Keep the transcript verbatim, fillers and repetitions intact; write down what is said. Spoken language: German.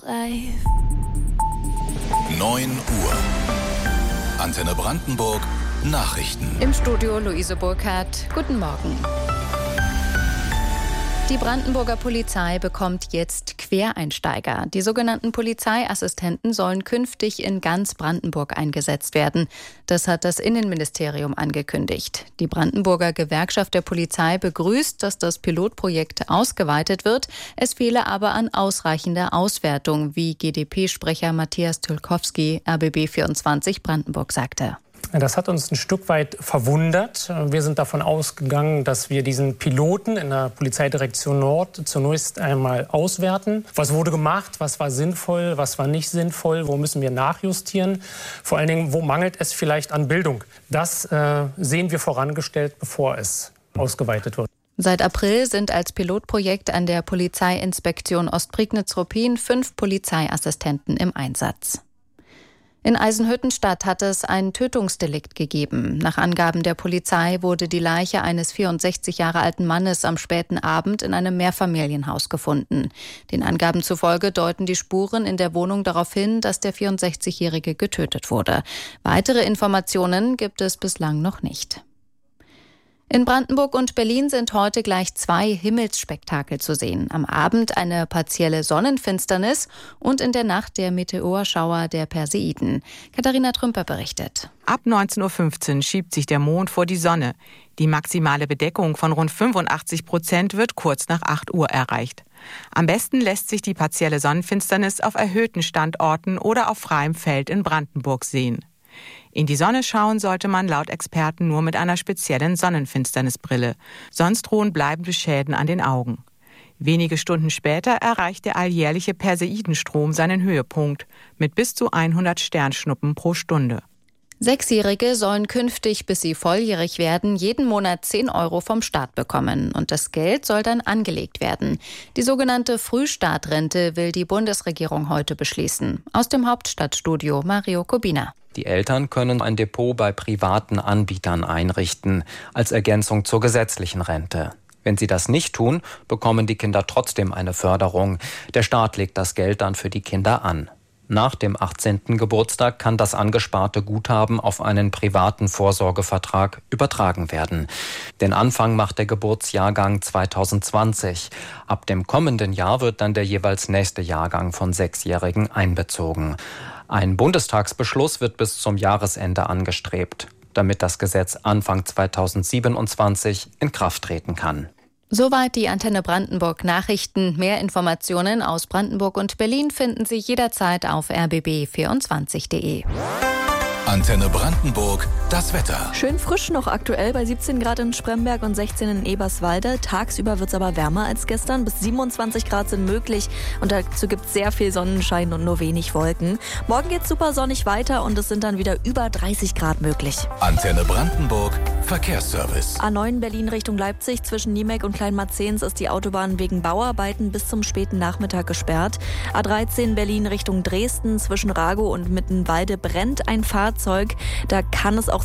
neun Uhr. Antenne Brandenburg. Nachrichten. Im Studio Luise Burkhardt. Guten Morgen. Die Brandenburger Polizei bekommt jetzt Quereinsteiger. Die sogenannten Polizeiassistenten sollen künftig in ganz Brandenburg eingesetzt werden. Das hat das Innenministerium angekündigt. Die Brandenburger Gewerkschaft der Polizei begrüßt, dass das Pilotprojekt ausgeweitet wird. Es fehle aber an ausreichender Auswertung, wie G d P-Sprecher Matthias Tylkowski R B B vierundzwanzig Brandenburg sagte. Das hat uns ein Stück weit verwundert. Wir sind davon ausgegangen, dass wir diesen Piloten in der Polizeidirektion Nord zunächst einmal auswerten. Was wurde gemacht? Was war sinnvoll? Was war nicht sinnvoll? Wo müssen wir nachjustieren? Vor allen Dingen, wo mangelt es vielleicht an Bildung? Das äh, sehen wir vorangestellt, bevor es ausgeweitet wird. Seit April sind als Pilotprojekt an der Polizeiinspektion Ostprignitz-Ruppin fünf Polizeiassistenten im Einsatz. In Eisenhüttenstadt hat es ein Tötungsdelikt gegeben. Nach Angaben der Polizei wurde die Leiche eines vierundsechzig Jahre alten Mannes am späten Abend in einem Mehrfamilienhaus gefunden. Den Angaben zufolge deuten die Spuren in der Wohnung darauf hin, dass der vierundsechzigjährige getötet wurde. Weitere Informationen gibt es bislang noch nicht. In Brandenburg und Berlin sind heute gleich zwei Himmelsspektakel zu sehen. Am Abend eine partielle Sonnenfinsternis und in der Nacht der Meteorschauer der Perseiden. Katharina Trümper berichtet. Ab neunzehn Uhr fünfzehn schiebt sich der Mond vor die Sonne. Die maximale Bedeckung von rund fünfundachtzig Prozent wird kurz nach acht Uhr erreicht. Am besten lässt sich die partielle Sonnenfinsternis auf erhöhten Standorten oder auf freiem Feld in Brandenburg sehen. In die Sonne schauen sollte man laut Experten nur mit einer speziellen Sonnenfinsternisbrille. Sonst drohen bleibende Schäden an den Augen. Wenige Stunden später erreicht der alljährliche Perseidenstrom seinen Höhepunkt mit bis zu hundert Sternschnuppen pro Stunde. Sechsjährige sollen künftig, bis sie volljährig werden, jeden Monat zehn Euro vom Staat bekommen. Und das Geld soll dann angelegt werden. Die sogenannte Frühstartrente will die Bundesregierung heute beschließen. Aus dem Hauptstadtstudio Mario Kubina. Die Eltern können ein Depot bei privaten Anbietern einrichten, als Ergänzung zur gesetzlichen Rente. Wenn sie das nicht tun, bekommen die Kinder trotzdem eine Förderung. Der Staat legt das Geld dann für die Kinder an. Nach dem achtzehnten Geburtstag kann das angesparte Guthaben auf einen privaten Vorsorgevertrag übertragen werden. Den Anfang macht der Geburtsjahrgang zweitausendzwanzig. Ab dem kommenden Jahr wird dann der jeweils nächste Jahrgang von Sechsjährigen einbezogen. Ein Bundestagsbeschluss wird bis zum Jahresende angestrebt, damit das Gesetz Anfang zweitausendsiebenundzwanzig in Kraft treten kann. Soweit die Antenne Brandenburg Nachrichten. Mehr Informationen aus Brandenburg und Berlin finden Sie jederzeit auf r b b vierundzwanzig punkt d e. Antenne Brandenburg, das Wetter. Schön frisch noch aktuell bei siebzehn Grad in Spremberg und sechzehn in Eberswalde. Tagsüber wird es aber wärmer als gestern. Bis siebenundzwanzig Grad sind möglich und dazu gibt es sehr viel Sonnenschein und nur wenig Wolken. Morgen geht es super sonnig weiter und es sind dann wieder über dreißig Grad möglich. Antenne Brandenburg, Verkehrsservice. A neun Berlin Richtung Leipzig zwischen Niemek und Kleinmarzehns ist die Autobahn wegen Bauarbeiten bis zum späten Nachmittag gesperrt. A dreizehn Berlin Richtung Dresden zwischen Ragow und Mittenwalde brennt ein Fahrzeug. Da kann es auch